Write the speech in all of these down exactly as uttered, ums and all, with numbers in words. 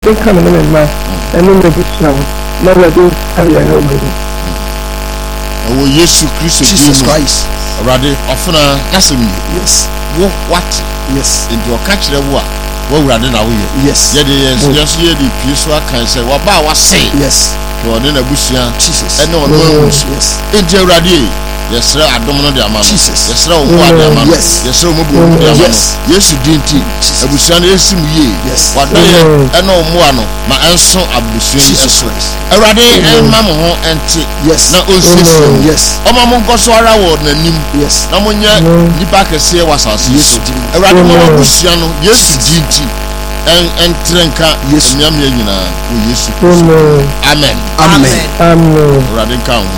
they come in the man, and then make it snow. Never do have your nobody. Oh, yes, Jesus Christ. Already, often, that's me. Yes. What? Yes. Into a catch the war. What would I do now? Yes. Yes, yes, yes, the peace I can say, what about what say? Yes. You are in a bush, Jesus. And no one knows. Yes. Into a radi. Yes, sir, I don't know the amount. Jesus. Yes, sir, what the amount. Yes. Yes, sir, yes. Yes, you didn't. I was saying, yes, ye. Yes. What do you know more? My answer, I was saying, yes, a radi and mamma and tea. Yes. No, yes. Oh, mamma goes all around the name. Yes. No one yet, the back is here was us. Yes, a radi more Luciano. Yes, you didn't. And and Trenka, yes, Yamina, yes, Amen. Amen. Amen. Radin count.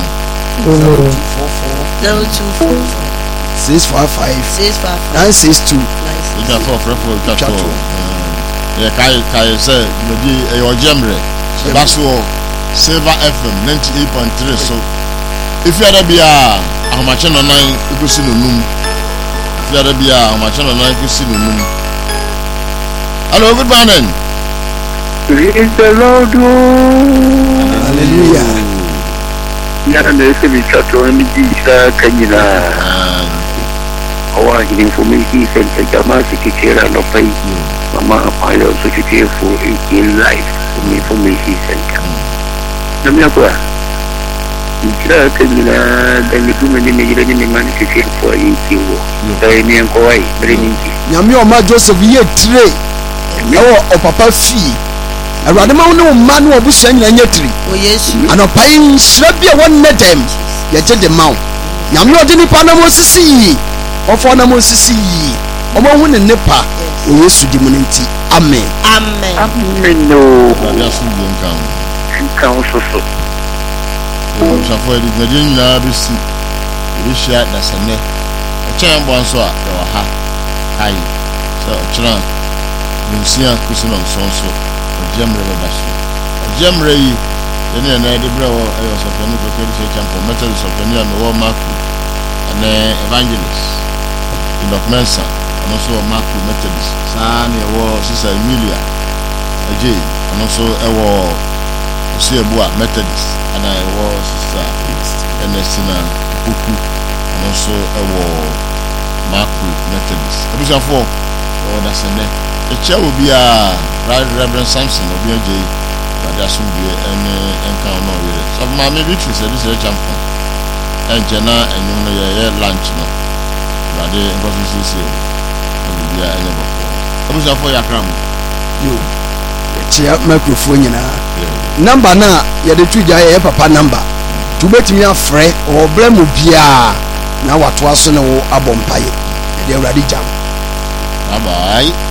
Zero two four six five five six five nine six two. You can for for for that. Yeah, Kai Kai say maybe your Jemre. That's all. Silver F M ninety-eight point three. So if you are there, be a how much on nine you go see no num. If you are there, be a how much on nine you go see no num. Hello, good morning. Praise the Lord. Hallelujah. Yana da yake bi chato ni ji sa kanyina. Awa ni information center jama su kira no pai. Mama apayo su kike for in life information center. Namya kwa. Kira kanyina da ni kuma ni ne gida ni man kike for in kiwo. Dai ni ko wai bring. Nyame o ma Joseph ye tire. Ewo o papa fi. Awurade ma wo ma no obusia nyina nyatiri. O Yesu. Anopai nsira bia won nedem. Ye je de mawo. Nyame odi nipa na mo sisi yi. Ofo na mo sisi yi. Omo hu ne nipa. O Yesu di mu nti. Amen. Amen. Amen no. Ya su bon kan. Kan so so. O shafo edi gbe nyina bi si. Bi hia da sene. O chen bon so a de wa ha. Kai. So chira. Nsia kusino nsonso. Jemre babashi. Jemre yi ene na de brewo ayo so penu ko kedi se champo metal so penu ya no maku ane evangelist Enoch Mensa and also maku methodist sa na wo sister Emilia aje and also ewo Osiebu methodist and I wo sister Ernestina Buku and also ewo maku methodist abusha for o da sene e che obi a Reverend Samson obi aje Bada sumbi ene enka ono yere. So ma me bi trise bi se champion. Enje na enyum no ye lunch no. Bade ngozi sisi. Obi ya enye bofo. Obi so for yakram. Yo. Chia microphone nyina. Number na ye de tuja ye papa number. Tubetimi afre o blemu bia na wato aso ne wo abompaye. Ye de awrade jam. Bye bye.